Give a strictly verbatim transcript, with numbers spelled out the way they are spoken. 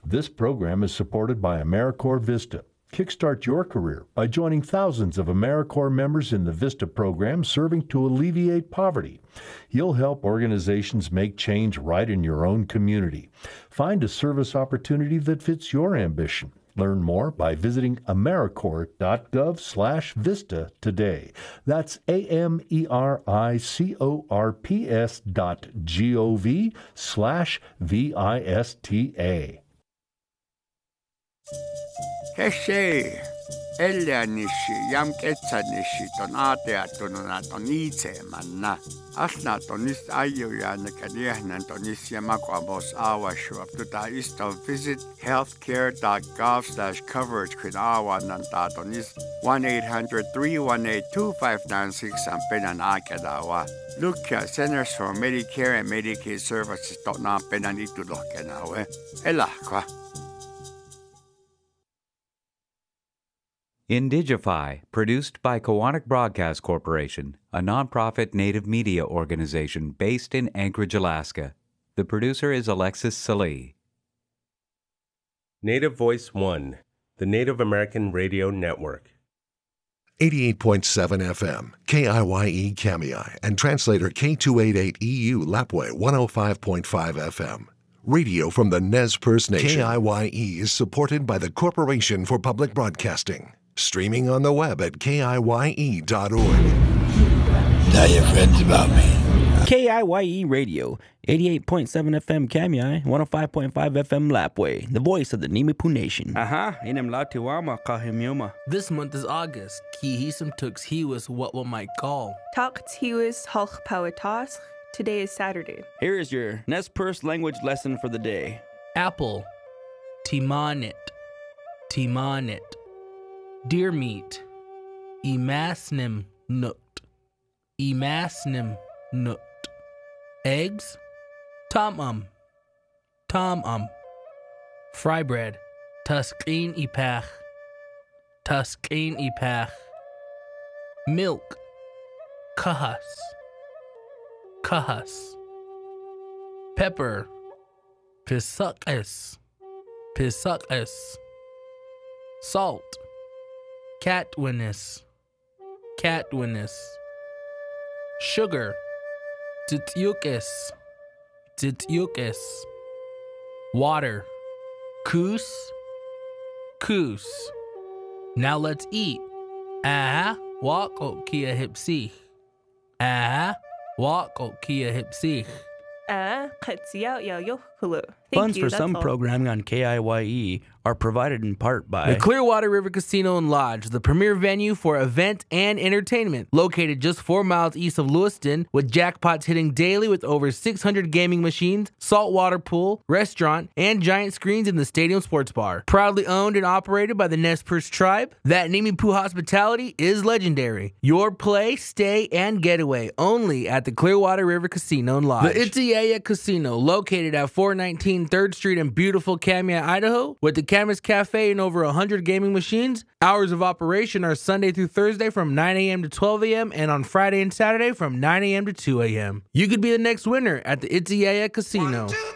This program is supported by AmeriCorps Vista. Kickstart your career by joining thousands of AmeriCorps members in the VISTA program serving to alleviate poverty. You'll help organizations make change right in your own community. Find a service opportunity that fits your ambition. Learn more by visiting AmeriCorps.gov slash Vista today. That's A-M-E-R-I-C-O-R-P-S dot G-O-V slash V-I-S-T-A. Heshe, Elianishi, Yam Ketsanishi, Don Ateatununa, Tonice, Manna, Asna, Tonis Ayuya, Nakadian, and Tonisia Maquamos, Awa, show up to the east of visit healthcare.gov slash coverage, Quinawa, Nanta, Tonis, one eight hundred, three one eight, two five nine six, and Penan Akadawa. Look at Centers for Medicare and Medicaid Services, Totna Penanitu Lokenawe, Elaqua. Indigify, produced by Kowanik Broadcast Corporation, a nonprofit native media organization based in Anchorage, Alaska. The producer is Alexis Salee. Native Voice One, the Native American Radio Network. eighty-eight point seven F M, K I Y E Kamiai, and translator K two eighty-eight E U Lapwai one oh five point five F M. Radio from the Nez Perce Nation. K I Y E is supported by the Corporation for Public Broadcasting. Streaming on the web at K I Y E dot org. Tell your friends about me. K I Y E Radio, eighty-eight point seven F M Kamiai, one oh five point five F M Lapwai, the voice of the Nimipu Nation. Aha, inem latiwama kahimioma. This month is August. Kihisum tux hiwas what one might call. Talks hiwas halch pawatas. Today is Saturday. Here is your Nez Perce language lesson for the day. Apple. Timanit. Timanit. Deer meat. Emasnim nut. Emasnim nut. Eggs. Tom-um. Tom-um. Fry bread. Tuskin ipach. Tuskin ipach. Milk. Kahas. Kahas. Pepper. Pisukes. Pisukes. Salt. Catwinnis. Catwinnis. Sugar. Tityukis. Tityukis. Water. Koos. Koos. Now let's eat. Ah, walk o kia hipsich. Ah, walk o kia hipsich. Ah, katsia ya yohulu. Funds for some programming on K I Y E are provided in part by the Clearwater River Casino and Lodge, the premier venue for event and entertainment. Located just four miles east of Lewiston, with jackpots hitting daily with over six hundred gaming machines, saltwater pool, restaurant, and giant screens in the stadium sports bar. Proudly owned and operated by the Nez Perce tribe, that Nimipu hospitality is legendary. Your play, stay, and getaway only at the Clearwater River Casino and Lodge. The Itiyaya Casino, located at four nineteen third Street in beautiful Kamiah, Idaho, with the Camas Cafe and over one hundred gaming machines. Hours of operation are Sunday through Thursday from nine a.m. to twelve a.m. and on Friday and Saturday from nine a.m. to two a.m. You could be the next winner at the Itiyaya Casino. One, two.